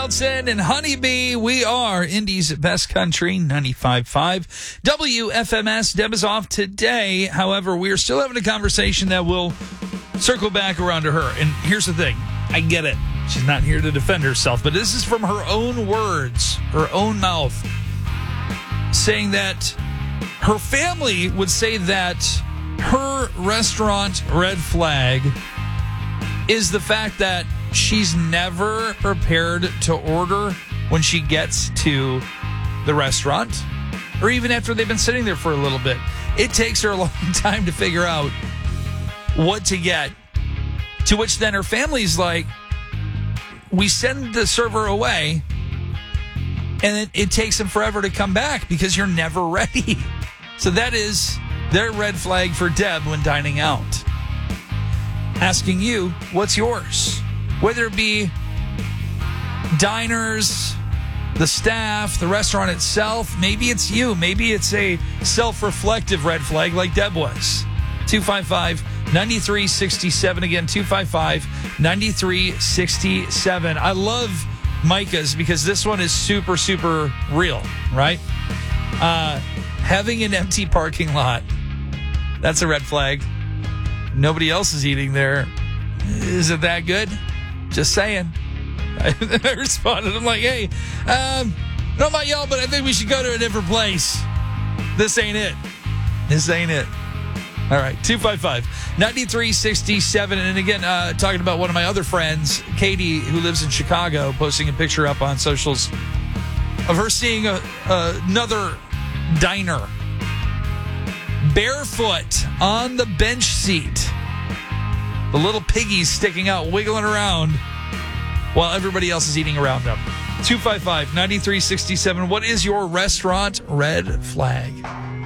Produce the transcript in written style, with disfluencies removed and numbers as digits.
Shelton and Honeybee. We are Indy's best country, 95.5. WFMS. Deb is off today. However, we are still having a conversation that will circle back around to her. And here's the thing. I get it. She's not here to defend herself, but this is from her own words, her own mouth, saying that her family would say that her restaurant red flag is the fact that she's never prepared to order when she gets to the restaurant, or even after they've been sitting there for a little bit. It takes her a long time to figure out what to get, to which then her family's like, we send the server away, and it takes them forever to come back because you're never ready. So that is their red flag for Deb when dining out. Asking you, what's yours? Whether it be diners, the staff, the restaurant itself, maybe it's you. Maybe it's a self-reflective red flag like Deb was. 255-9367. Again, 255-9367. I love Micah's because this one is super, super real, right? Having an empty parking lot, that's a red flag. Nobody else is eating there. Is it that good? Just saying. I responded. I'm like, hey, I don't know about y'all, but I think we should go to a different place. This ain't it. This ain't it. All right, 255-9367. And again, talking about one of my other friends, Katie, who lives in Chicago, posting a picture up on socials of her seeing another diner barefoot on the bench seat. The little piggies sticking out, wiggling around while everybody else is eating around them. 255-9367. What is your restaurant red flag?